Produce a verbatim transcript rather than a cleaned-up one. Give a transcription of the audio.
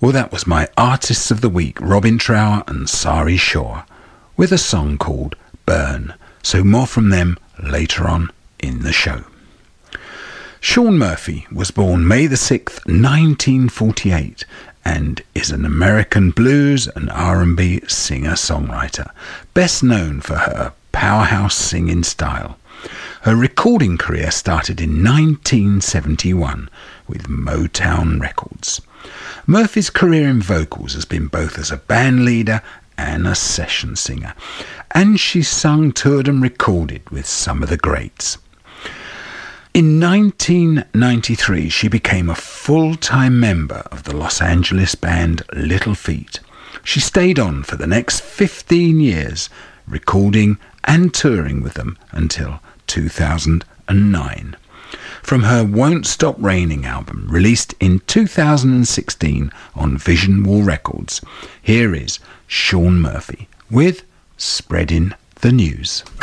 Well, that was my Artists of the Week, Robin Trower and Sari Shaw, with a song called Burn. So more from them later on in the show. Shaun Murphy was born May the sixth, nineteen forty-eight, and is an American blues and R and B singer-songwriter, best known for her powerhouse singing style. Her recording career started in nineteen seventy-one with Motown Records. Murphy's career in vocals has been both as a band leader and a session singer, and she's sung, toured and recorded with some of the greats. In nineteen ninety-three, she became a full-time member of the Los Angeles band Little Feat. She stayed on for the next fifteen years, recording and touring with them until two thousand nine. From her Won't Stop Raining album, released in two thousand sixteen on Vision Wall Records, here is Shaun Murphy with Spreading the News.